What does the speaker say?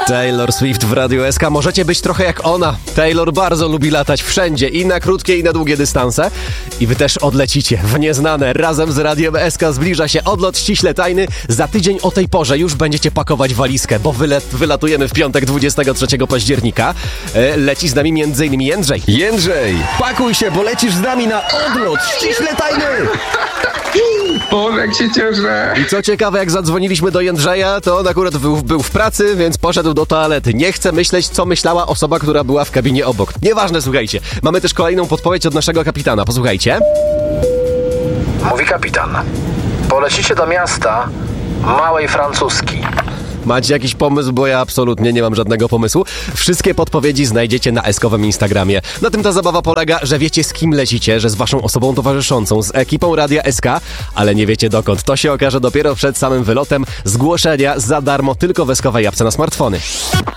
Taylor Swift w Radiu SK. Możecie być trochę jak ona. Taylor bardzo lubi latać wszędzie, i na krótkie, i na długie dystanse. I wy też odlecicie w nieznane. Razem z Radiem SK zbliża się odlot ściśle tajny. Za tydzień o tej porze już będziecie pakować walizkę, bo wylatujemy w piątek 23 października. Leci z nami m.in. Jędrzej. Jędrzej, pakuj się, bo lecisz z nami na odlot ściśle tajny! Boże, jak się cieszę. I co ciekawe, jak zadzwoniliśmy do Jędrzeja, to on akurat był w pracy, więc poszedł do toalety. Nie chcę myśleć, co myślała osoba, która była w kabinie obok. Nieważne, słuchajcie. Mamy też kolejną podpowiedź od naszego kapitana. Posłuchajcie. Mówi kapitan. Polecicie do miasta Małej Francuski. Macie jakiś pomysł? Bo ja absolutnie nie mam żadnego pomysłu. Wszystkie podpowiedzi znajdziecie na eskowym Instagramie. Na tym ta zabawa polega, że wiecie, z kim lecicie, że z waszą osobą towarzyszącą, z ekipą Radia SK, ale nie wiecie dokąd. To się okaże dopiero przed samym wylotem. Zgłoszenia za darmo tylko w eskowej apce na smartfony.